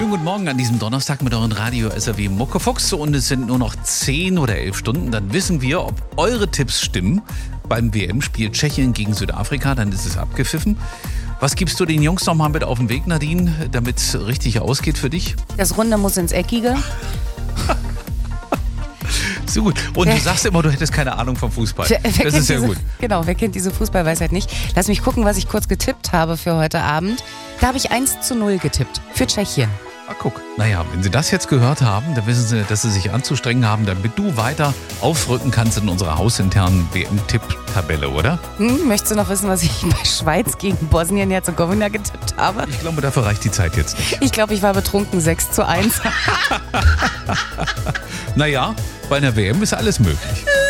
Schönen guten Morgen an diesem Donnerstag mit euren Radio SRW Muckefuchs und es sind nur noch 10 oder 11 Stunden. Dann wissen wir, ob eure Tipps stimmen. Beim WM-Spiel Tschechien gegen Südafrika, dann ist es abgepfiffen. Was gibst du den Jungs nochmal mit auf den Weg, Nadine, damit es richtig ausgeht für dich? Das Runde muss ins Eckige. So gut. Und du sagst immer, du hättest keine Ahnung vom Fußball. Das ist ja gut. Genau, wer kennt diese Fußballweisheit nicht? Lass mich gucken, was ich kurz getippt habe für heute Abend. Da habe ich 1:0 getippt für Tschechien. Ah, guck. Naja, wenn Sie das jetzt gehört haben, dann wissen Sie, dass Sie sich anzustrengen haben, damit du weiter aufrücken kannst in unserer hausinternen WM-Tipp-Tabelle, oder? Möchtest du noch wissen, was ich bei Schweiz gegen Bosnien-Herzegowina getippt habe? Ich glaube, dafür reicht die Zeit jetzt nicht. Ich glaube, ich war betrunken 6:1. Naja, bei einer WM ist alles möglich.